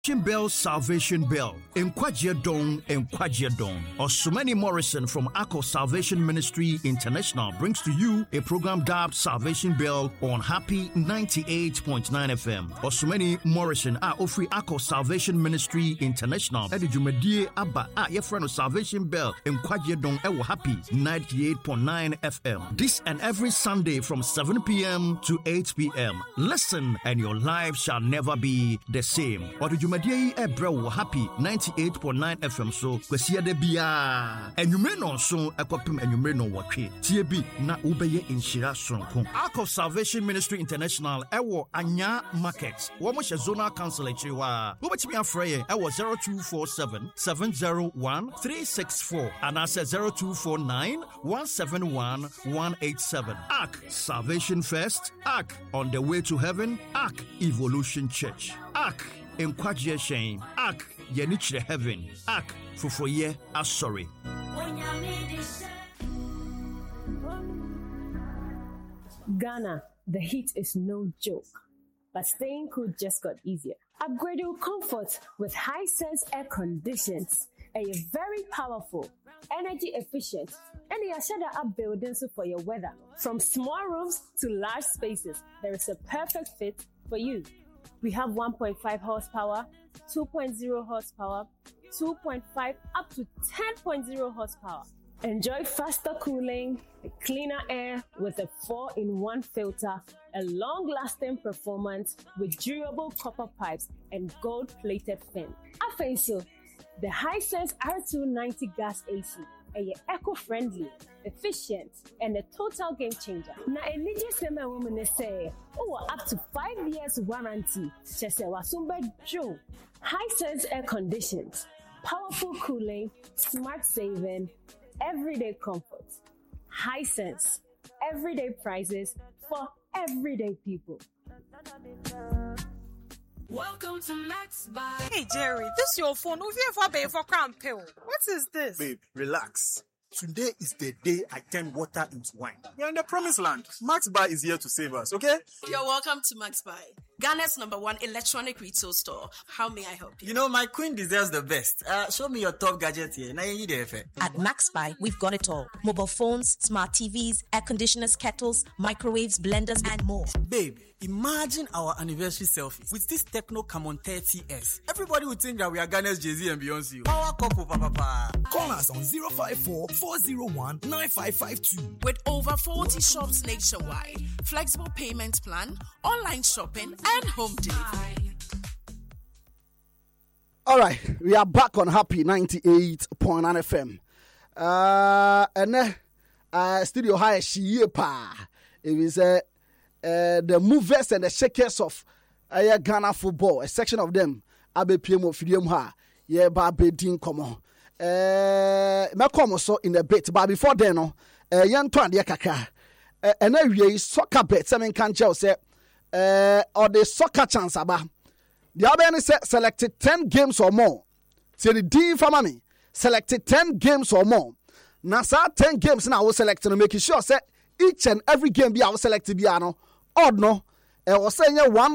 Bell, Salvation Bell, Nkwaje Dong, Osumani Morrison from Akko Salvation Ministry International brings to you a program dubbed Salvation Bell on Happy 98.9 FM. Osumani Morrison ofri Akko Salvation Ministry International. Edi Jumedie Abba your friend of Salvation Bell, Nkwaje Dong ewo Happy 98.9 FM. This and every Sunday from 7 p.m. to 8 p.m. Listen and your life shall never be the same. Or did you Madie Ebro Happy 98.9 FM so kwesia de bia enwumre no so ekopem enwumre no wotwe tie bi na ubeye inshira sonko Akko Salvation Ministry International ewo anya market wo mo hye zonal council echiwa wo betimi afreye ewo 0247 701 364 and asa 0249 171 187. Ark Salvation First, Ark on the way to heaven, Ark Evolution Church, Ark Nkwaje Shane, Ark Yenichre Heaven, Ark Fufoye Asori. Ghana, the heat is no joke, but staying cool just got easier. Upgrade your comfort with Hisense air conditions. A very powerful, energy efficient, and they are shadow up buildings for your weather. From small rooms to large spaces, there is a perfect fit for you. We have 1.5 horsepower, 2.0 horsepower, 2.5 up to 10.0 horsepower. Enjoy faster cooling, cleaner air with a 4-in-1 filter, a long-lasting performance with durable copper pipes and gold-plated fin. Afenso, the Hisense R290 gas AC, eco-friendly, efficient, and a total game changer. Now, a major summer woman say, up to 5 years warranty. Hisense air conditions, powerful cooling, smart saving, everyday comfort. Hisense, everyday prices for everyday people. Welcome to Max Buy. Hey Jerry, this your phone. For crown pill. What is this? Babe, relax. Today is the day I turn water into wine. We're in the promised land. Max Buy is here to save us, okay? You're welcome to Max Buy, Ghana's #1 electronic retail store. How may I help you? You know, my queen deserves the best. Show me your top gadget here. At Max Buy, we've got it all. Mobile phones, smart TVs, air conditioners, kettles, microwaves, blenders, and more. Babe, imagine our anniversary selfies with this Tecno Camon 30S. Everybody would think that we are Ghana's Jay-Z and Beyonce. Power couple, papa. Call us on 054-401-9552. With over 40 shops nationwide, flexible payment plan, online shopping, and home delivery. All right, we are back on Happy 98.9 FM. And studio high Shiepa. It is the movers and the shakers of Ghana football. A section of them, Abe PMO Fidium Ha, yeah, Babe Dean Common. Malcolm so in a bit, but before then, young Twan Yakaka. And every soccer bet, 7 can say, or the soccer chance about. The other selected 10 games or more. See the D for mommy selected 10 games or more. Now, 10 games now was selected, making sure say each and every game be our selected piano. Odd no, I was saying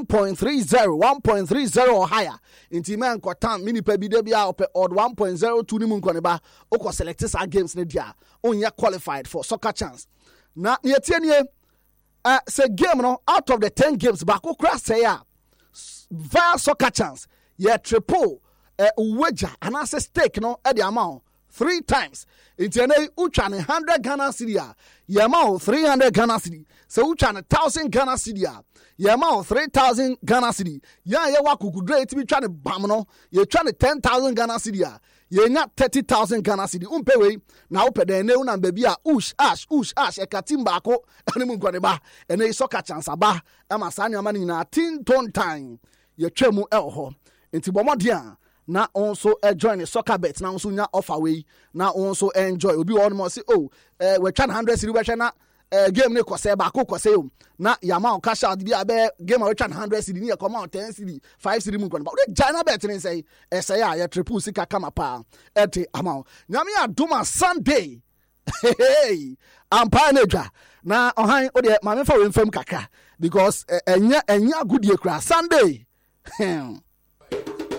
1.30 or higher. In Timan Quatan, mini pebi debia odd 1.02 Nimun Koneba, Oko selected our games Nedia, only qualified for soccer chance. Now, near 10 years, say game no out of the 10 games, back crash say ya. Via soccer chance, yeah, triple wager and as a stake no at the amount 3 times. It's an uchan 100 Ghana cedi, yeah, amount 300 Ghana cedi. So uchan 1,000 Ghana cedi, yeah, amount 3,000 Ghana cedi. Yeah, yeah, what could great to be trying to bamno, you're trying to 10,000 Ghana cedi. You're not 30,000 Ghana cedi. Umpewe now pe de neun and baby ush ash a katimbako animun koneba and a soccer chance aba amasanya mani na tin ton time. Ye tremu elho nti bomodia na also join the soccer bet na also nya offer way na also enjoy obi one more say we try 100 cedi we try na game ne kwase ba ko kwase o na yama cash out bi abe game we try 100 cedi ni e come out 10 cedi 5 cedi mun ko ba we China bet ni say ye triple sika kama pa ete amount nyame adoma Sunday hey ampa neja na ohan o de ma me fa we mfam kaka because enya goodie kra Sunday